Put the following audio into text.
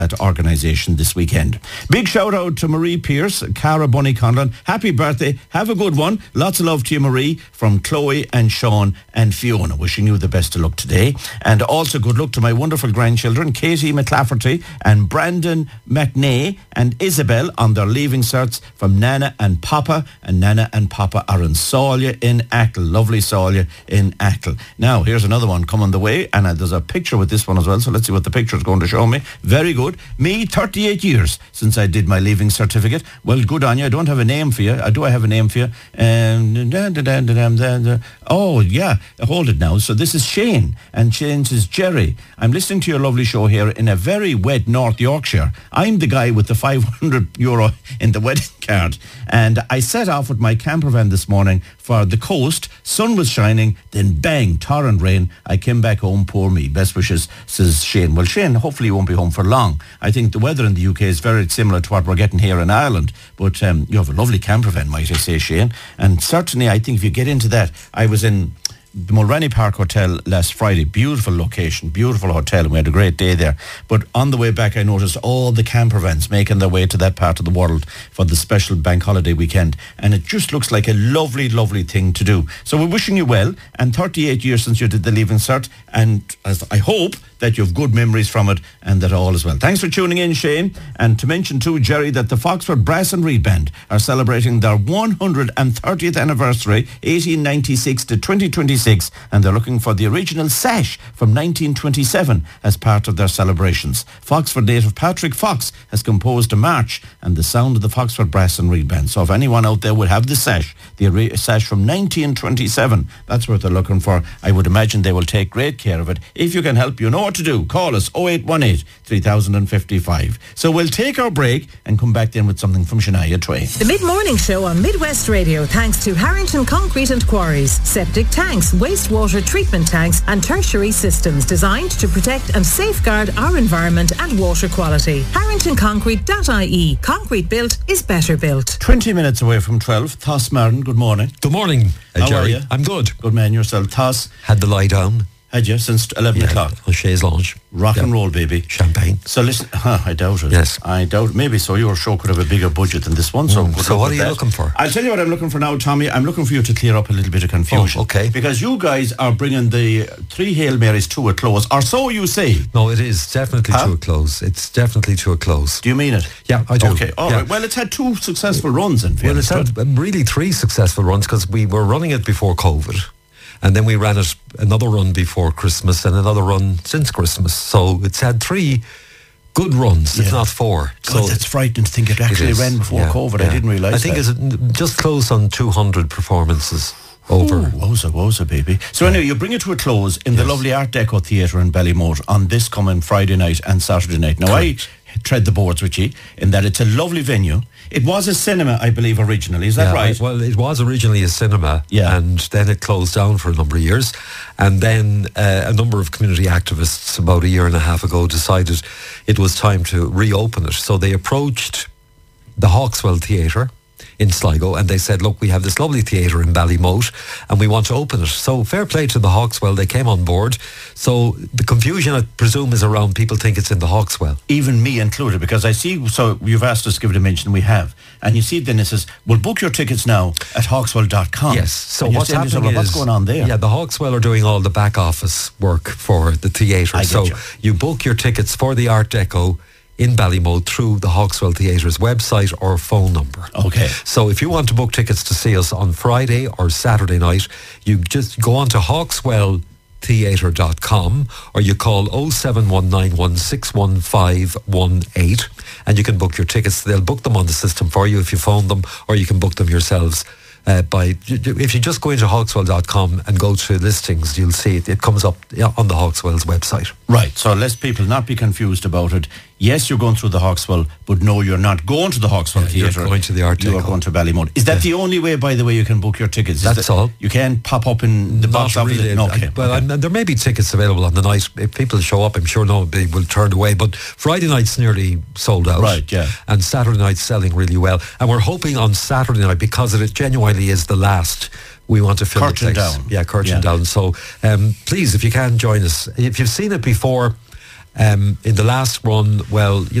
that organisation this weekend. Big shout out to Marie Pierce, Cara Bunny Conlon. Happy birthday. Have a good one. Lots of love to you, Marie, from Chloe and Sean and Fiona. Wishing you the best of luck today. And also good luck to my wonderful grandchildren, Katie McLafferty and Brandon McNay and Isabel on their leaving certs from Nana and Papa. And Nana and Papa are in Sawley in Achill. Lovely Sawley in Achill. Now, here's another one coming the way. And there's a picture with this one as well. So let's see what the picture is going to show me. Very good. Me, 38 years since I did my leaving certificate. Well, good on you. I don't have a name for you. Do I have a name for you? Oh, yeah. Hold it now. So this is Shane, and Shane's is Jerry. I'm listening to your lovely show here in a very wet North Yorkshire. I'm the guy with the €500 in the wedding card. And I set off with my camper van this morning for the coast. Sun was shining, then bang, torrent rain. I came back home, poor me. Best wishes, says Shane. Well, Shane, hopefully you won't be home for long. I think the weather in the UK is very similar to what we're getting here in Ireland. But you have a lovely camper van, might I say, Shane. And certainly, I think if you get into that, I was in the Mulrenny Park Hotel last Friday. Beautiful location, beautiful hotel, and we had a great day there. But on the way back, I noticed all the camper vans making their way to that part of the world for the special bank holiday weekend, and it just looks like a lovely, lovely thing to do. So we're wishing you well, and 38 years since you did the leaving cert, and as I hope that you have good memories from it and that all is well. Thanks for tuning in, Shane. And to mention too, Jerry, that the Foxford Brass and Reed Band are celebrating their 130th anniversary, 1896 to 2026, and they're looking for the original sash from 1927 as part of their celebrations. Foxford native Patrick Fox has composed a march and the sound of the Foxford Brass and Reed Band. So if anyone out there would have the sash, sash from 1927, that's what they're looking for. I would imagine they will take great care of it. If you can help, you know what to do. Call us 0818 3055. So we'll take our break and come back then with something from Shania Twain. The mid-morning show on Midwest Radio, thanks to Harrington Concrete and Quarries. Septic tanks, wastewater treatment tanks and tertiary systems designed to protect and safeguard our environment and water quality. HarringtonConcrete.ie. Concrete built is better built. 20 minutes away from 12. Thos Martin, good morning. Good morning, How Jerry. are you? I'm good. Good man yourself. Thos, Had the lie down. had you since 11 o'clock? On Shay's Lounge. Rock and roll, baby. Champagne. So listen, I doubt it. Yes. I doubt it. Maybe so. Your show could have a bigger budget than this one. So, good So luck what with are you that. looking for? I'll tell you what I'm looking for now, Tommy. I'm looking for you to clear up a little bit of confusion. Oh, okay. Because you guys are bringing the 3 Hail Marys to a close, or so you say. No, it is definitely to a close. It's definitely to a close. Do you mean it? Yeah, I do. Okay, all right. Well, it's had 2 successful runs in Well, it's fairness. had really 3 successful runs because we were running it before COVID. And then we ran it another run before Christmas and another run since Christmas. So it's had 3 good runs, if not 4. God, that's frightening to think it actually ran before COVID. I didn't realise I think it's just close on 200 performances over. Woza, baby. So anyway, you bring it to a close in the lovely Art Deco Theatre in Ballymote on this coming Friday night and Saturday night. Now, Correct. I tread the boards with you in that it's a lovely venue. It was a cinema, I believe, originally. Is that right? Well, it was originally a cinema, and then it closed down for a number of years. And then a number of community activists about a year and a half ago decided it was time to reopen it. So they approached the Hawkswell Theatre in Sligo and they said, look, we have this lovely theatre in Ballymote and we want to open it. So fair play to the Hawkswell, they came on board. So the confusion, I presume, is around people think it's in the Hawkswell. Even me included, because I see, so you've asked us to give it a mention, we have. And you see then it says, well, book your tickets now at hawkswell.com. Yes, so and what's happening is... what's going on there? Yeah, the Hawkswell are doing all the back office work for the theatre. So you book your tickets for the Art Deco in Ballymote through the Hawkswell Theatre's website or phone number. Okay. So if you want to book tickets to see us on Friday or Saturday night, you just go on to hawkswelltheatre.com or you call 07191611518 and you can book your tickets. They'll book them on the system for you if you phone them, or you can book them yourselves. If you just go into hawkswell.com and go to listings, you'll see it comes up on the Hawkswell's website. Right, so let people not be confused about it. Yes, you're going through the Hawkswell, but no, you're not going to the Hawkswell Theatre. You're going to the Art Deco. You are going to Ballymote. Is that the only way, by the way, you can book your tickets? That's all. You can't pop up in the box office? Really. No, okay. There may be tickets available on the night. If people show up, I'm sure nobody will turn away. But Friday night's nearly sold out. Right, yeah. And Saturday night's selling really well. And we're hoping on Saturday night, because it genuinely is the last, we want to fill curtain the place. down. Yeah, curtain down. So please, if you can, join us. If you've seen it before In the last run, well,